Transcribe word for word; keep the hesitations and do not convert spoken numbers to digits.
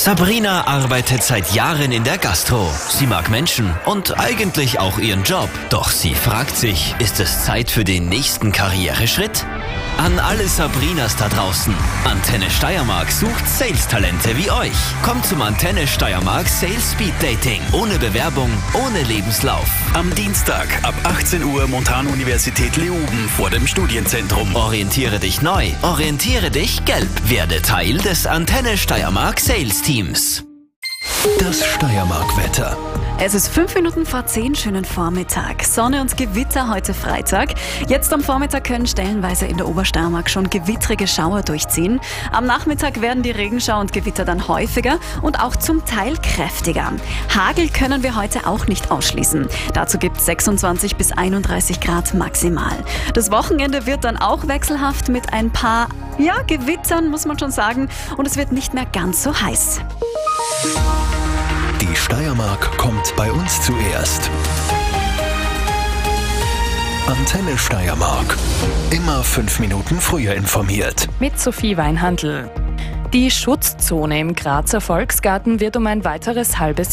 Sabrina arbeitet seit Jahren in der Gastro. Sie mag Menschen und eigentlich auch ihren Job. Doch sie fragt sich, ist es Zeit für den nächsten Karriereschritt? An alle Sabrinas da draußen. Antenne Steiermark sucht Sales-Talente wie euch. Kommt zum Antenne Steiermark Sales Speed Dating. Ohne Bewerbung, ohne Lebenslauf. Am Dienstag ab achtzehn Uhr Montanuniversität Leoben vor dem Studienzentrum. Orientiere dich neu, orientiere dich gelb. Werde Teil des Antenne Steiermark Sales Teams. Das Steiermark-Wetter. Es ist fünf Minuten vor zehn, schönen Vormittag. Sonne und Gewitter heute Freitag. Jetzt am Vormittag können stellenweise in der Obersteiermark schon gewittrige Schauer durchziehen. Am Nachmittag werden die Regenschauer und Gewitter dann häufiger und auch zum Teil kräftiger. Hagel können wir heute auch nicht ausschließen. Dazu gibt es sechsundzwanzig bis einunddreißig Grad maximal. Das Wochenende wird dann auch wechselhaft mit ein paar, ja, Gewittern, muss man schon sagen. Und es wird nicht mehr ganz so heiß. Die Steiermark kommt bei uns zuerst. Antenne Steiermark. Immer fünf Minuten früher informiert. Mit Sophie Weinhandl. Die Schutzzone im Grazer Volksgarten wird um ein weiteres halbes